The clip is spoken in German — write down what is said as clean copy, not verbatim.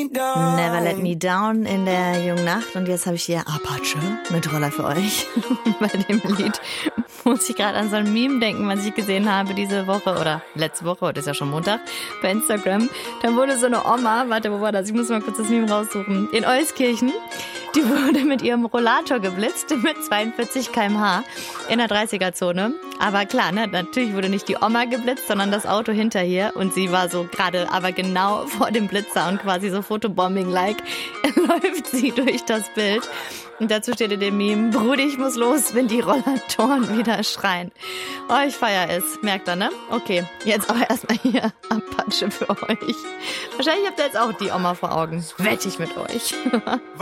Never Let Me Down in der jungen Nacht. Und jetzt habe ich hier Apache mit Roller für euch. Bei dem Lied muss ich gerade an so ein Meme denken, was ich gesehen habe diese Woche oder letzte Woche, heute ist ja schon Montag, bei Instagram. Dann wurde so eine Oma, warte, wo war das? Ich muss mal kurz das Meme raussuchen. In Euskirchen. Die wurde mit ihrem Rollator geblitzt mit 42 km/h in der 30er-Zone. Aber klar, ne, natürlich wurde nicht die Oma geblitzt, sondern das Auto hinter ihr. Und sie war so gerade aber genau vor dem Blitzer und quasi so Fotobombing-like läuft sie durch das Bild. Und dazu steht in dem Meme, Brudi, ich muss los, wenn die Rollatoren wieder schreien. Oh, ich feiere es. Merkt ihr, ne? Okay, jetzt aber erstmal hier Apache für euch. Wahrscheinlich habt ihr jetzt auch die Oma vor Augen. Wette ich mit euch.